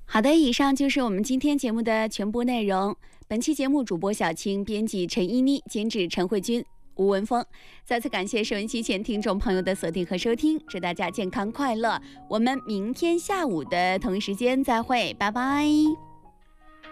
好的，以上就是我们今天节目的全部内容。本期节目主播小青，编辑陈依妮，监制陈慧君、吴文峰。再次感谢收音机前听众朋友的锁定和收听，祝大家健康快乐。我们明天下午的同一时间再会，拜拜。